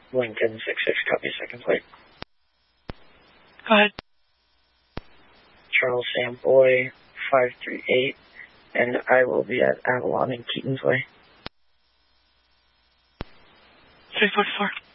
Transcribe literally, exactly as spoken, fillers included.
Lincoln six six, copy second flight. Go ahead. Charles Sam Boy, five three eight, and I will be at Avalon and Keatons Way. three forty-four.